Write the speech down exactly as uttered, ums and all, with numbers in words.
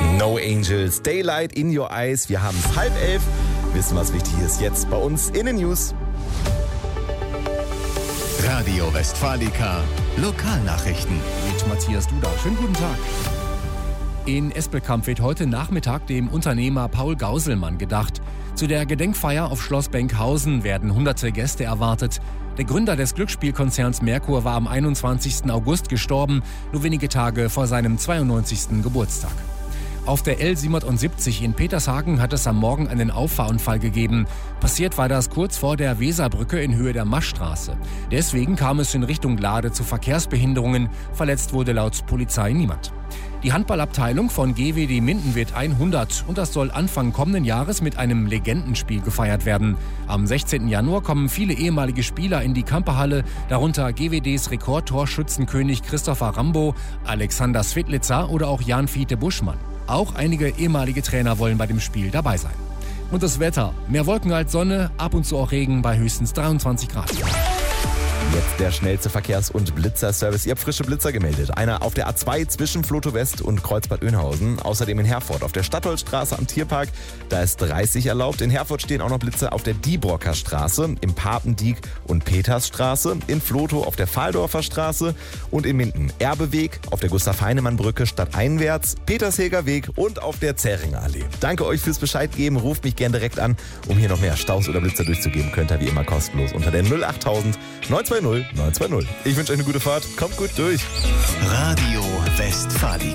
No Angels, Daylight in Your Eyes. Wir haben es halb elf. Wissen, was wichtig ist jetzt bei uns in den News. Radio Westfalica, Lokalnachrichten. Mit Matthias Duda. Schönen guten Tag. In Espelkamp wird heute Nachmittag dem Unternehmer Paul Gauselmann gedacht. Zu der Gedenkfeier auf Schloss Benkhausen werden hunderte Gäste erwartet. Der Gründer des Glücksspielkonzerns Merkur war am einundzwanzigsten August gestorben, nur wenige Tage vor seinem zweiundneunzigsten Geburtstag. Auf der L siebenundsiebzig in Petershagen hat es am Morgen einen Auffahrunfall gegeben. Passiert war das kurz vor der Weserbrücke in Höhe der Maschstraße. Deswegen kam es in Richtung Glade zu Verkehrsbehinderungen. Verletzt wurde laut Polizei niemand. Die Handballabteilung von G W D Minden wird hundert und das soll Anfang kommenden Jahres mit einem Legendenspiel gefeiert werden. Am sechzehnten Januar kommen viele ehemalige Spieler in die Kamperhalle, darunter G W Ds Rekordtorschützenkönig Christopher Rambo, Alexander Svitlitzer oder auch Jan-Fiete Buschmann. Auch einige ehemalige Trainer wollen bei dem Spiel dabei sein. Und das Wetter: mehr Wolken als Sonne, ab und zu auch Regen bei höchstens dreiundzwanzig Grad. Jetzt der schnellste Verkehrs- und Blitzerservice. Ihr habt frische Blitzer gemeldet. Einer auf der A zwei zwischen Floto West und Kreuzbad Oeynhausen. Außerdem in Herford auf der Stadtholzstraße am Tierpark. Da ist dreißig erlaubt. In Herford stehen auch noch Blitzer auf der Diebrocker Straße, im Papendiek und Petersstraße. In Floto auf der Fahldorfer Straße und in Minden Erbeweg, auf der Gustav-Heinemann-Brücke stadteinwärts, Petersheger Weg und auf der Zähringer Allee. Danke euch fürs Bescheid geben. Ruft mich gern direkt an, um hier noch mehr Staus oder Blitzer durchzugeben. Könnt ihr wie immer kostenlos unter der null achttausend neun zwei null neun zwei null. Ich wünsche euch eine gute Fahrt. Kommt gut durch. Radio Westfalica.